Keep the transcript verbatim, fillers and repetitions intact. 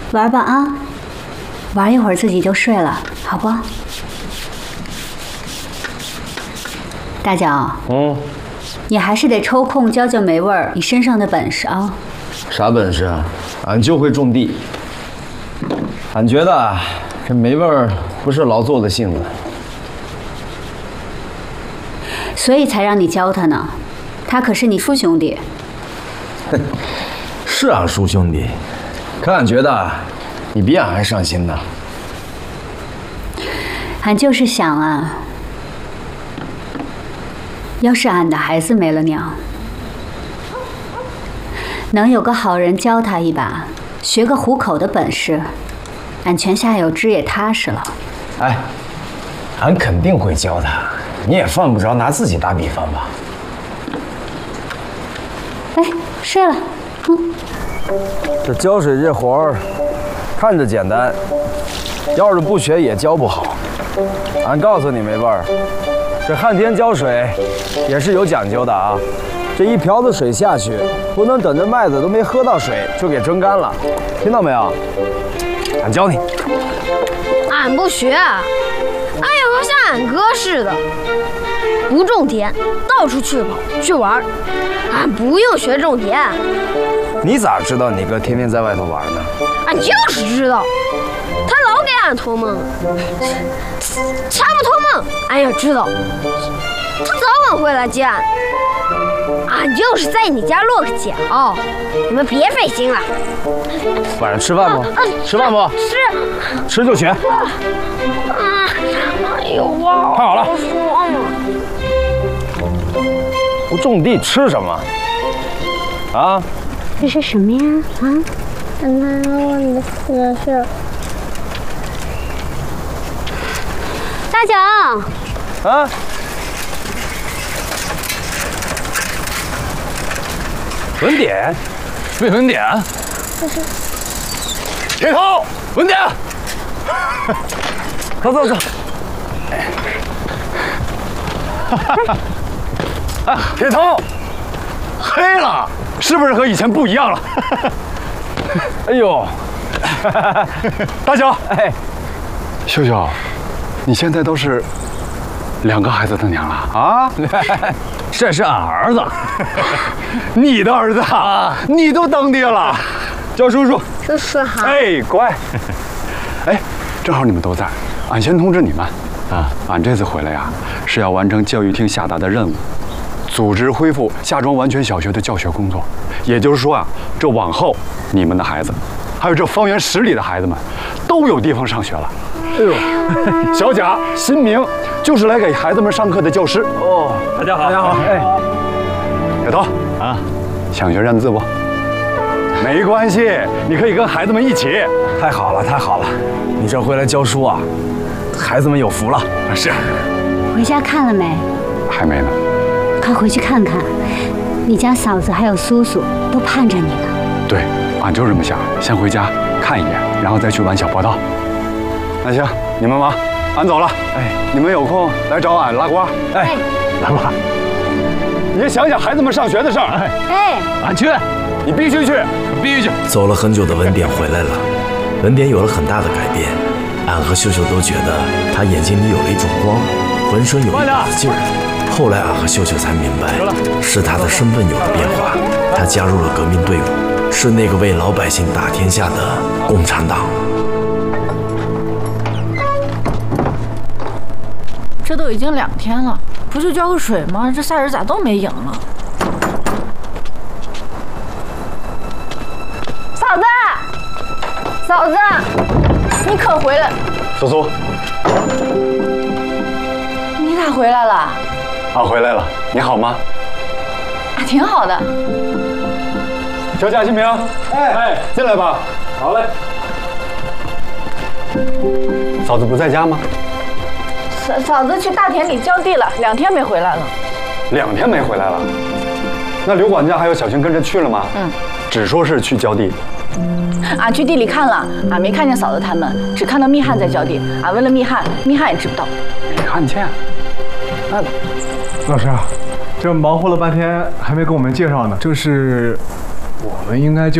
玩吧啊，玩一会儿自己就睡了，好不？大脚， 嗯， 你还是得抽空教教梅味儿你身上的本事啊。 啥本事啊？俺就会种地。俺觉得啊，这梅味儿不是劳作的性子， 所以才让你教他呢。他可是你叔兄弟。 是俺叔兄弟，可俺觉得你比俺还上心呢。 俺就是想啊，要是俺的孩子没了娘，能有个好人教他一把，学个糊口的本事，俺泉下有知也踏实了。 哎，俺肯定会教他，你也犯不着拿自己打比方吧。 哎，睡了。嗯。 这浇水这活儿，看着简单，要是不学也教不好。俺告诉你梅味儿，这旱天浇水也是有讲究的啊。这一瓢子水下去，不能等着麦子都没喝到水就给蒸干了，听到没有？俺教你。 俺不学，俺也和像俺哥似的，不种田，到处去跑去玩。俺不用学种田。 你咋知道你哥天天在外头玩呢？ 俺就是知道，他老给俺托梦，他不托梦，俺也知道，他早晚会来接俺。俺就是在你家落个脚，你们别费心了。 晚上吃饭不？吃饭不？ 吃。 吃就学。 啊！哎呦哇！ 看好了。 爽。 不种地吃什么？啊？ 这是什么呀？啊？ 妈妈，我的可是。 大脚。 啊？文典，背文典。铁头，文典。走走走。哎，铁头，黑了，是不是和以前不一样了？哎呦，大脚，哎， 秀秀，你现在都是两个孩子的娘了啊？ 这是俺儿子，你的儿子啊，你都当爹了，叫叔叔。 叔叔好。 哎，乖。哎，正好你们都在，俺先通知你们啊，俺这次回来呀，是要完成教育厅下达的任务，组织恢复夏庄完全小学的教学工作。也就是说啊，这往后你们的孩子，还有这方圆十里的孩子们，都有地方上学了。哎呦，小贾、新明就是来给孩子们上课的教师。 哦，大家好，大家好。哎， 铁头啊，想学认字不？没关系，你可以跟孩子们一起。 太好了，太好了！你这回来教书啊，孩子们有福了。 是。 回家看了没？ 还没呢。 快回去看看，你家嫂子还有叔叔都盼着你呢。 对，俺就这么想，先回家看一眼，然后再去玩小坡道。那行，你们忙，俺走了。哎，你们有空来找俺拉呱。哎，拉呱，你也想想孩子们上学的事儿。哎， 哎， 俺去， 你必须去， 必须去。 走了很久的文典回来了，文典有了很大的改变，俺和秀秀都觉得他眼睛里有了一种光，浑身有一股子劲儿。后来俺和秀秀才明白，是他的身份有了变化，他加入了革命队伍，是那个为老百姓打天下的共产党。 这都已经两天了，不去浇个水吗？这赛人咋都没影了？ 嫂子，嫂子，你可回来！ 苏苏， 你咋回来了？ 俺回来了，你好吗？ 啊，挺好的。 小贾、新平，哎哎，进来吧。好嘞。嫂子不在家吗？ 嫂嫂子去大田里浇地了，两天没回来了。 两天没回来了？那刘管家还有小青跟着去了吗？ 嗯， 只说是去浇地。 俺去地里看了，俺没看见嫂子他们，只看到密汉在浇地。俺问了密汉，密汉也知不道。 没看见。那老师啊，这忙活了半天还没给我们介绍呢，这是我们应该叫。